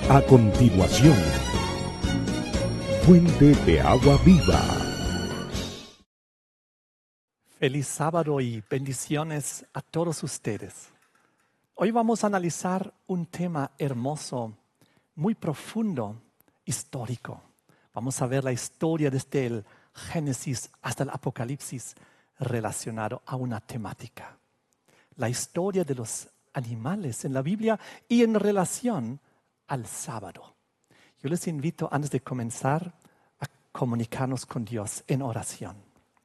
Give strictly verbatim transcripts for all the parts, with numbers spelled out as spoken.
A continuación, Fuente de Agua Viva. Feliz sábado y bendiciones a todos ustedes. Hoy vamos a analizar un tema hermoso, muy profundo, histórico. Vamos a ver la historia desde el Génesis hasta el Apocalipsis relacionado a una temática. La historia de los animales en la Biblia y en relación al sábado. Yo les invito, antes de comenzar, a comunicarnos con Dios en oración.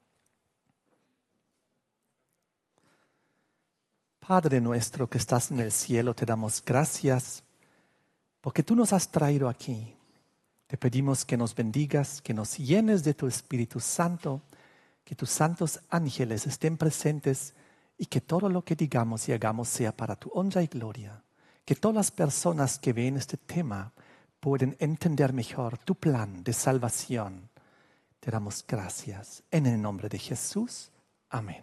Padre nuestro que estás en el cielo, te damos gracias porque tú nos has traído aquí. Te pedimos que nos bendigas, que nos llenes de tu Espíritu Santo, que tus santos ángeles estén presentes y que todo lo que digamos y hagamos sea para tu honra y gloria. Que todas las personas que ven este tema pueden entender mejor tu plan de salvación. Te damos gracias. En el nombre de Jesús. Amén.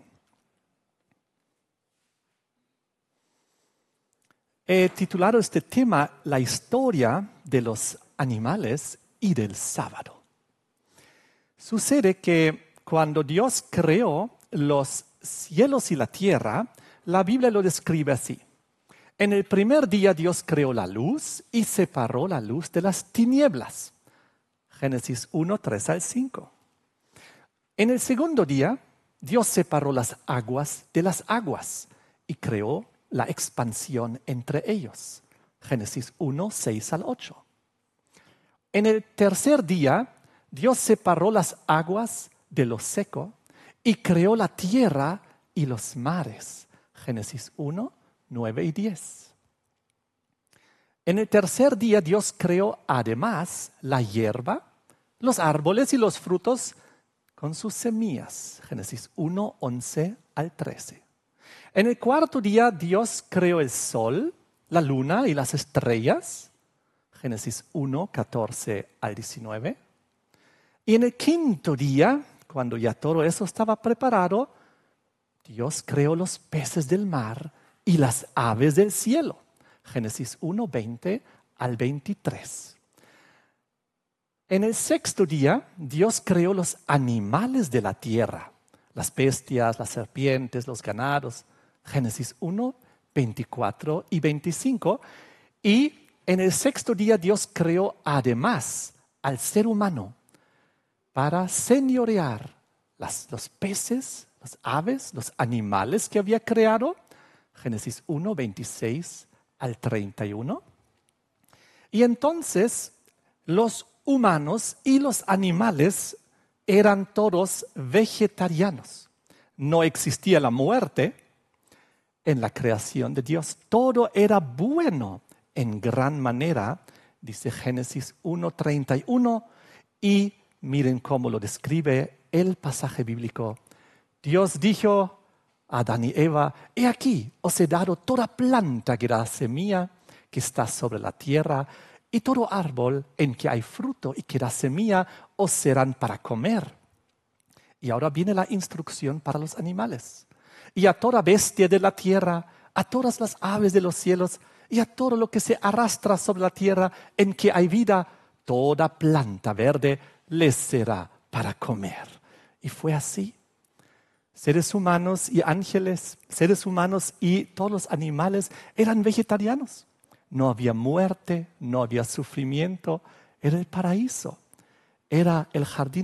He titulado este tema La historia de los animales y del sábado. Sucede que cuando Dios creó los cielos y la tierra, la Biblia lo describe así. En el primer día Dios creó la luz y separó la luz de las tinieblas. Génesis uno, tres al cinco. En el segundo día Dios separó las aguas de las aguas y creó la expansión entre ellos. Génesis uno, seis al ocho. En el tercer día, Dios separó las aguas de lo seco y creó la tierra y los mares. Génesis uno, nueve y diez. En el tercer día, Dios creó además la hierba, los árboles y los frutos con sus semillas. Génesis uno, once al trece. En el cuarto día, Dios creó el sol, la luna y las estrellas. Génesis uno, catorce al diecinueve. Y en el quinto día, cuando ya todo eso estaba preparado, Dios creó los peces del mar y las aves del cielo. Génesis uno, veinte al veintitrés. En el sexto día, Dios creó los animales de la tierra, las bestias, las serpientes, los ganados. Génesis uno, veinticuatro y veinticinco. Y en el sexto día Dios creó además al ser humano para señorear las, los peces, las aves, los animales que había creado. Génesis uno, veintiséis al treinta y uno. Y entonces los humanos y los animales eran todos vegetarianos. No existía la muerte en la creación de Dios. Todo era bueno en gran manera, dice Génesis uno, treinta y uno. Y miren cómo lo describe el pasaje bíblico. Dios dijo a Adán y Eva: he aquí, os he dado toda planta que da semilla, que está sobre la tierra, y todo árbol en que hay fruto y que da semilla, os serán para comer. Y ahora viene la instrucción para los animales. Y a toda bestia de la tierra, a todas las aves de los cielos, y a todo lo que se arrastra sobre la tierra en que hay vida, toda planta verde les será para comer. Y fue así. Seres humanos y ángeles, seres humanos y todos los animales eran vegetarianos. No había muerte, no había sufrimiento. Era el paraíso. Era el jardín